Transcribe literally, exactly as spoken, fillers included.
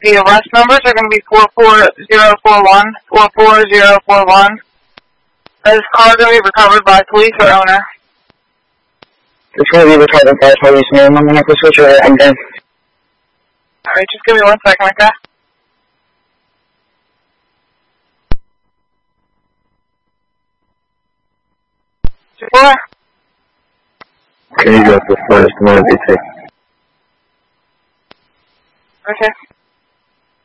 The arrest numbers are going to be four four zero four one, four four zero four one. This car is going to be recovered by police or owner. It's going to be recovered by police, ma'am. I'm going to have to switch over and then. Alright, just give me one second, okay? Four. Can you go to the first one, B T? Okay.